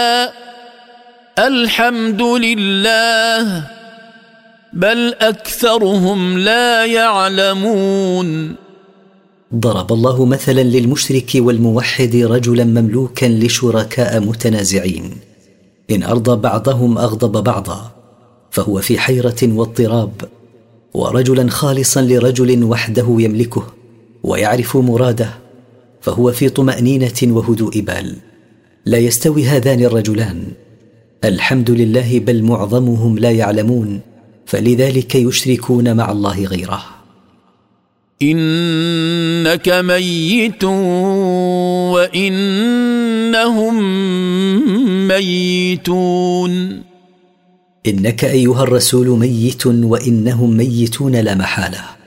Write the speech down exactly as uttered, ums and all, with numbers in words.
الحمد لله بل أكثرهم لا يعلمون. ضرب الله مثلا للمشرك والموحد رجلا مملوكا لشركاء متنازعين، إن أرضى بعضهم أغضب بعضا، فهو في حيرة واضطراب، ورجلا خالصا لرجل وحده يملكه ويعرف مراده، فهو في طمأنينة وهدوء بال. لا يستوي هذان الرجلان. الحمد لله بل معظمهم لا يعلمون، فلذلك يشركون مع الله غيره. إنك ميت وإنهم ميتون. إنك أيها الرسول ميت وإنهم ميتون لا محالة.